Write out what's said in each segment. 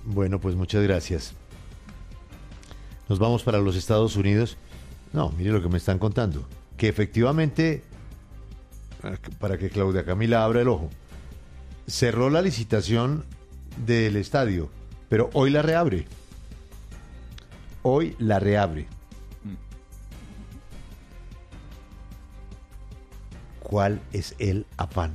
Bueno, pues muchas gracias. Nos vamos para los Estados Unidos. No, mire lo que me están contando. Que efectivamente, para que Claudia Camila abra el ojo, cerró la licitación del estadio, pero hoy la reabre. Hoy la reabre. ¿Cuál es el afán?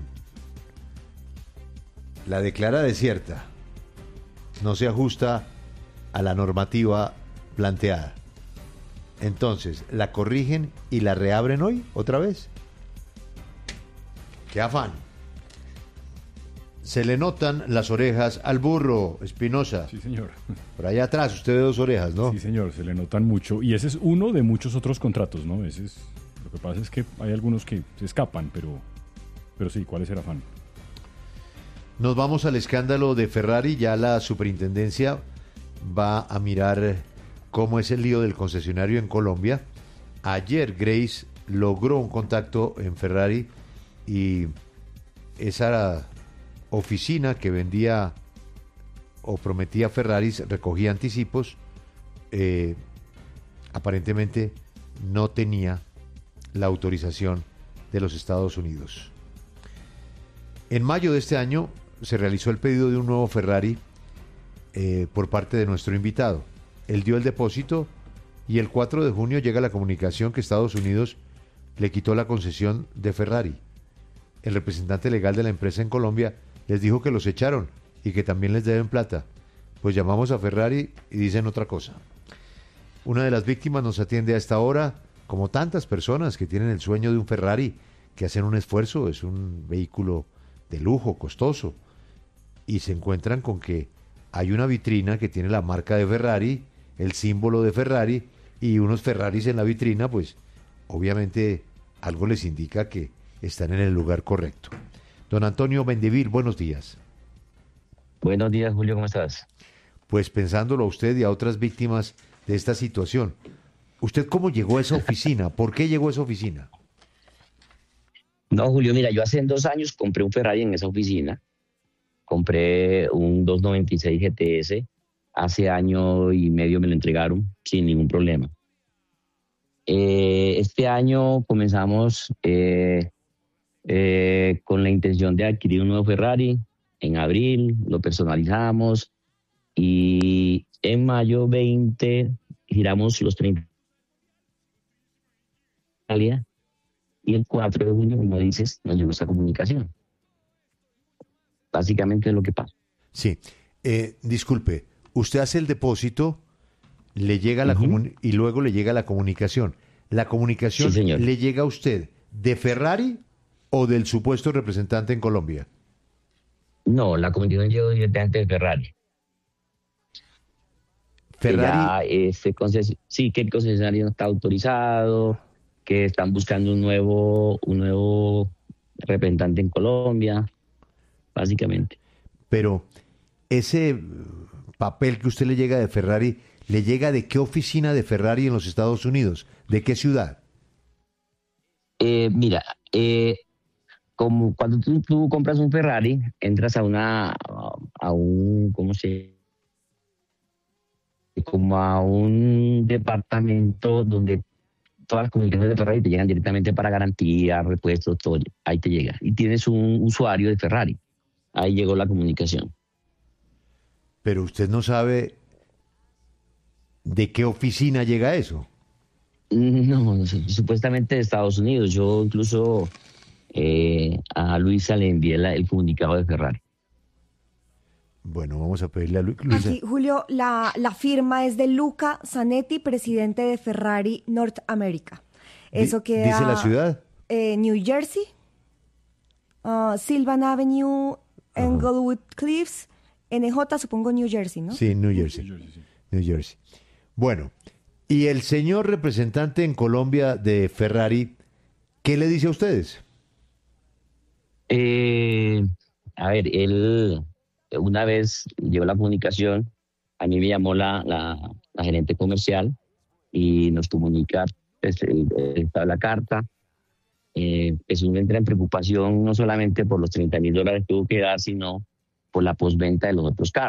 La declara desierta. No se ajusta a la normativa planteada. Entonces, ¿la corrigen y la reabren hoy otra vez? ¡Qué afán! Se le notan las orejas al burro, Espinosa. Sí, señor. Por allá atrás, usted ve 2 orejas, ¿no? Sí, señor, se le notan mucho. Y ese es uno de muchos otros contratos, ¿no? Lo que pasa es que hay algunos que se escapan, pero sí, ¿cuál es el afán? Nos vamos al escándalo de Ferrari. Ya la superintendencia va a mirar cómo es el lío del concesionario en Colombia. Ayer Grace logró un contacto en Ferrari y esa oficina que vendía o prometía Ferraris recogía anticipos, aparentemente no tenía la autorización de los Estados Unidos. En mayo de este año se realizó el pedido de un nuevo Ferrari por parte de nuestro invitado. Él dio el depósito y el 4 de junio llega la comunicación que Estados Unidos le quitó la concesión de Ferrari. El representante legal de la empresa en Colombia les dijo que los echaron y que también les deben plata. Pues llamamos a Ferrari y dicen otra cosa. Una de las víctimas nos atiende a esta hora, como tantas personas que tienen el sueño de un Ferrari, que hacen un esfuerzo, es un vehículo de lujo, costoso, y se encuentran con que hay una vitrina que tiene la marca de Ferrari, el símbolo de Ferrari, y unos Ferraris en la vitrina, pues obviamente algo les indica que están en el lugar correcto. Don Antonio Mendivil, buenos días. Buenos días, Julio, ¿cómo estás? Pues pensándolo a usted y a otras víctimas de esta situación, ¿usted cómo llegó a esa oficina? ¿Por qué llegó a esa oficina? No, Julio, mira, yo hace 2 años compré un Ferrari en esa oficina. Compré un 296 GTS. Hace 1.5 años me lo entregaron sin ningún problema. Este año comenzamos con la intención de adquirir un nuevo Ferrari. En abril lo personalizamos y en mayo 20 giramos los 30. Y el 4 de junio, como dices, nos llegó esta comunicación. Básicamente es lo que pasa. Sí. Disculpe, usted hace el depósito, le llega y luego le llega la comunicación. ¿La comunicación Sí, señor. le llega a usted de Ferrari o del supuesto representante en Colombia? No, la comunicación llegó directamente de Ferrari. Ferrari. Sí, que el concesionario no está autorizado, que están buscando un nuevo representante en Colombia, básicamente. Pero ese papel que usted le llega de Ferrari, ¿le llega de qué oficina de Ferrari en los Estados Unidos? ¿De qué ciudad? Mira, como cuando tú compras un Ferrari, entras como a un departamento donde todas las comunicaciones de Ferrari te llegan directamente para garantía, repuestos, todo. Ahí te llega. Y tienes un usuario de Ferrari. Ahí llegó la comunicación. Pero usted no sabe de qué oficina llega eso. No, supuestamente de Estados Unidos. Yo incluso a Luisa le envié el comunicado de Ferrari. Bueno, vamos a pedirle a Luisa. Aquí, Julio, la firma es de Luca Zanetti, presidente de Ferrari North America. Eso queda... ¿Dice la ciudad? New Jersey, Sylvan Avenue, Englewood Cliffs, NJ, supongo New Jersey, ¿no? Sí, New Jersey. New Jersey. Bueno, y el señor representante en Colombia de Ferrari, ¿qué le dice a ustedes? A ver, él una vez llevó la comunicación, a mí me llamó la gerente comercial y nos comunica, está la carta. Pues uno entra en preocupación no solamente por los $30,000 que tuvo que dar, sino por la postventa de los otros carros.